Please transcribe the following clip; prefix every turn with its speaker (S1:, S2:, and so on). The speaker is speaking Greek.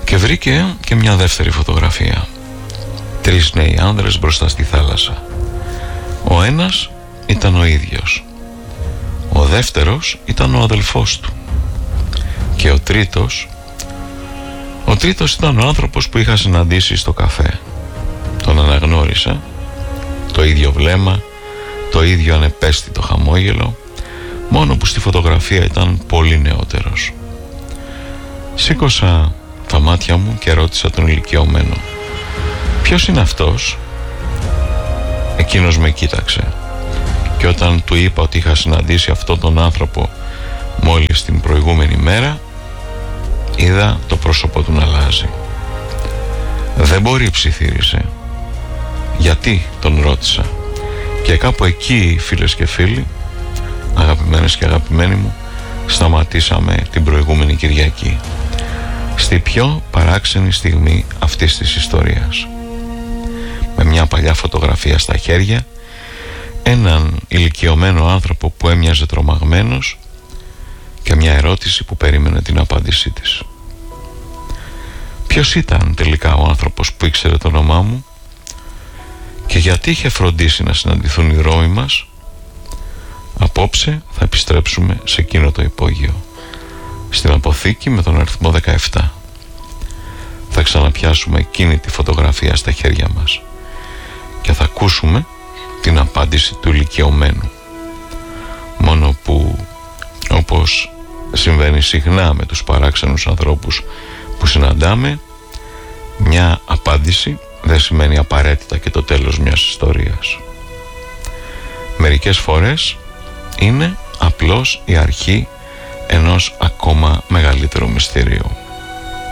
S1: Και βρήκε και μια δεύτερη φωτογραφία. 3 νέοι άνδρες μπροστά στη θάλασσα. Ο ένας ήταν ο ίδιος. Ο δεύτερος ήταν ο αδελφός του. Και ο τρίτος ήταν ο άνθρωπος που είχα συναντήσει στο καφέ. Τον αναγνώρισα. Το ίδιο βλέμμα, το ίδιο ανεπαίσθητο χαμόγελο, μόνο που στη φωτογραφία ήταν πολύ νεότερος. Σήκωσα τα μάτια μου και ρώτησα τον ηλικιωμένο: «Ποιος είναι αυτός?» Εκείνος με κοίταξε και όταν του είπα ότι είχα συναντήσει αυτόν τον άνθρωπο μόλις την προηγούμενη μέρα, είδα το πρόσωπο του να αλλάζει. «Δεν μπορεί», ψιθύρισε. «Γιατί?» τον ρώτησα. Και κάπου εκεί, φίλες και φίλοι, αγαπημένες και αγαπημένοι μου, σταματήσαμε την προηγούμενη Κυριακή, στη πιο παράξενη στιγμή αυτής της ιστορίας. Με μια παλιά φωτογραφία στα χέρια, έναν ηλικιωμένο άνθρωπο που έμοιαζε τρομαγμένος και μια ερώτηση που περίμενε την απάντησή της. Ποιος ήταν τελικά ο άνθρωπος που ήξερε το όνομά μου και γιατί είχε φροντίσει να συναντηθούν οι δρόμοι μας? Απόψε θα επιστρέψουμε σε εκείνο το υπόγειο, στην αποθήκη με τον αριθμό 17. Θα ξαναπιάσουμε εκείνη τη φωτογραφία στα χέρια μας και θα ακούσουμε την απάντηση του ηλικιωμένου. Μόνο που, όπως συμβαίνει συχνά με τους παράξενους ανθρώπους που συναντάμε, μια απάντηση δεν σημαίνει απαραίτητα και το τέλος μιας ιστορίας. Μερικές φορές είναι απλώς η αρχή ενός ακόμα μεγαλύτερου μυστηρίου.